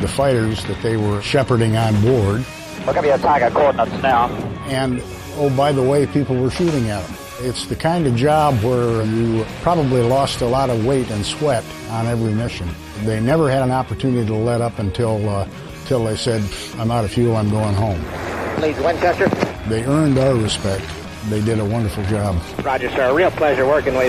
the fighters that they were shepherding on board. We'll give you a target coordinates now. And, oh, by the way, people were shooting at them. It's the kind of job where you probably lost a lot of weight and sweat on every mission. They never had an opportunity to let up until they said, I'm out of fuel, I'm going home. Leeds Winchester. They earned our respect. They did a wonderful job. Roger, sir. A real pleasure working with you.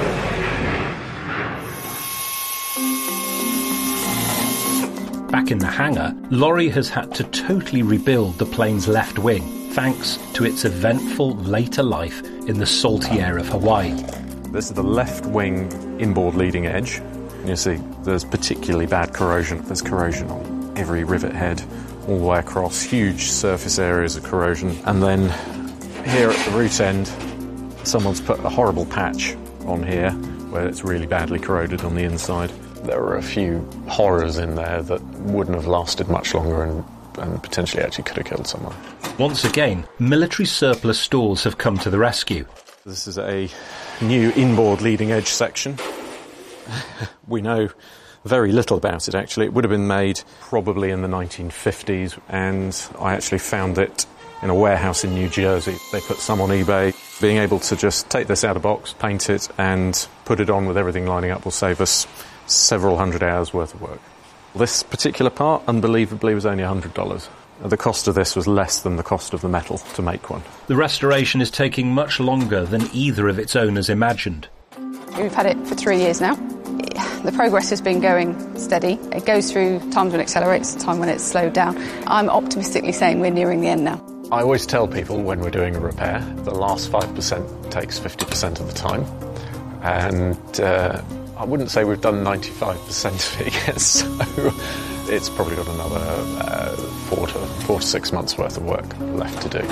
Back in the hangar, Laurie has had to totally rebuild the plane's left wing, thanks to its eventful later life in the salty air of Hawaii. This is the left wing inboard leading edge. You see, there's particularly bad corrosion. There's corrosion on every rivet head, all the way across, huge surface areas of corrosion. And then here at the root end, someone's put a horrible patch on here where it's really badly corroded on the inside. There are a few horrors in there that wouldn't have lasted much longer and potentially actually could have killed someone. Once again, military surplus stores have come to the rescue. This is a new inboard leading edge section. We know very little about it, actually. It would have been made probably in the 1950s, and I actually found it in a warehouse in New Jersey. They put some on eBay. Being able to just take this out of box, paint it, and put it on with everything lining up will save us several hundred hours worth of work. This particular part, unbelievably, was only $100. The cost of this was less than the cost of the metal to make one. The restoration is taking much longer than either of its owners imagined. We've had it for 3 years now. The progress has been going steady. It goes through times when it accelerates, time when it's slowed down. I'm optimistically saying we're nearing the end now. I always tell people when we're doing a repair, the last 5% takes 50% of the time. And I wouldn't say we've done 95% of it yet, so it's probably got another 4 to 6 months worth of work left to do.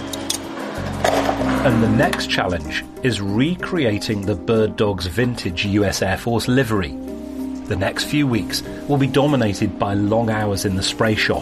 And the next challenge is recreating the Bird Dog's vintage US Air Force livery. The next few weeks will be dominated by long hours in the spray shop.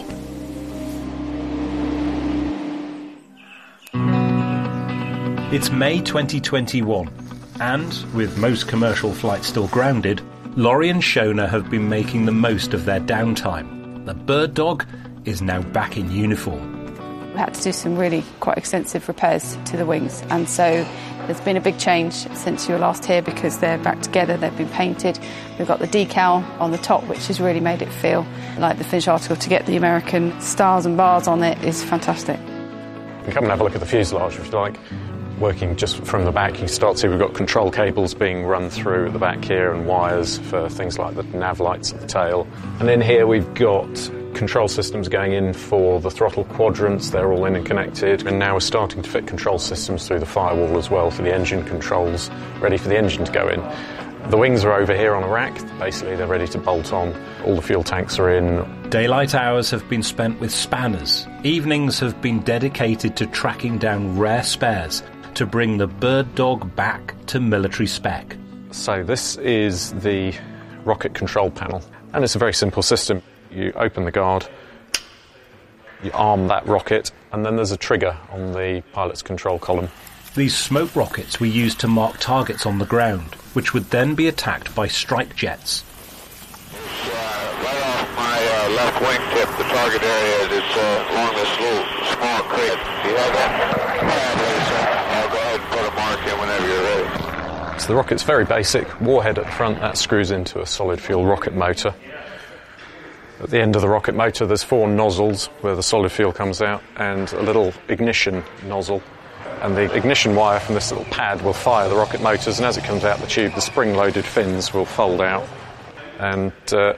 It's May 2021, and with most commercial flights still grounded, Laurie and Shona have been making the most of their downtime. The Bird Dog is now back in uniform. We had to do some really quite extensive repairs to the wings, and so there's been a big change since you were last here because they're back together, they've been painted. We've got the decal on the top, which has really made it feel like the Finnish article. To get the American stars and bars on it is fantastic. You can come and have a look at the fuselage if you like. Working just from the back, you can start to see we've got control cables being run through at the back here and wires for things like the nav lights at the tail. And in here we've got control systems going in for the throttle quadrants. They're all in and connected. And now we're starting to fit control systems through the firewall as well for the engine controls, ready for the engine to go in. The wings are over here on a rack. Basically, they're ready to bolt on. All the fuel tanks are in. Daylight hours have been spent with spanners. Evenings have been dedicated to tracking down rare spares to bring the Bird Dog back to military spec. So this is the rocket control panel, and it's a very simple system. You open the guard, you arm that rocket, and then there's a trigger on the pilot's control column. These smoke rockets were used to mark targets on the ground, which would then be attacked by strike jets. Right off my left wingtip, the target area is along this little small creek. Do you have that? I'll go ahead and put a mark in whenever you're ready. So the rocket's very basic. Warhead at the front, that screws into a solid fuel rocket motor. At the end of the rocket motor, there's 4 nozzles where the solid fuel comes out and a little ignition nozzle. And the ignition wire from this little pad will fire the rocket motors, and as it comes out the tube, the spring-loaded fins will fold out, and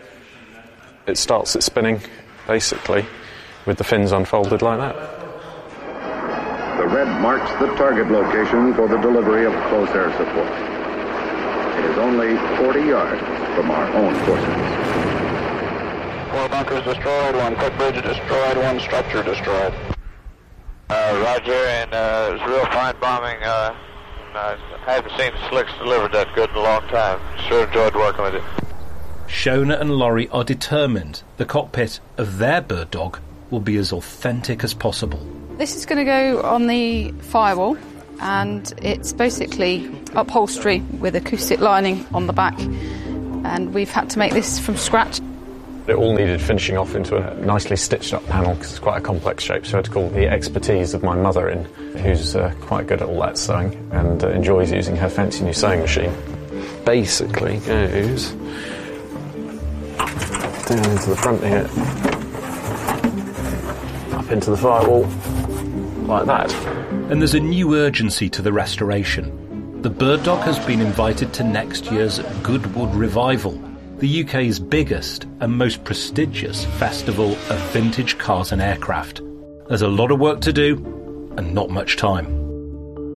it starts its spinning, basically, with the fins unfolded like that. The red marks the target location for the delivery of close air support. It is only 40 yards from our own forces. 4 bunkers destroyed, 1 footbridge destroyed, 1 structure destroyed. Roger, and it was real fine bombing. I haven't seen slicks delivered that good in a long time. Sure enjoyed working with it. Shona and Laurie are determined the cockpit of their Bird Dog will be as authentic as possible. This is going to go on the firewall, and it's basically upholstery with acoustic lining on the back, and we've had to make this from scratch. It all needed finishing off into a nicely stitched up panel because it's quite a complex shape, so I had to call the expertise of my mother in, who's quite good at all that sewing and enjoys using her fancy new sewing machine. Basically goes down into the front here, up into the firewall, like that. And there's a new urgency to the restoration. The Bird Dog has been invited to next year's Goodwood Revival, the UK's biggest and most prestigious festival of vintage cars and aircraft. There's a lot of work to do and not much time.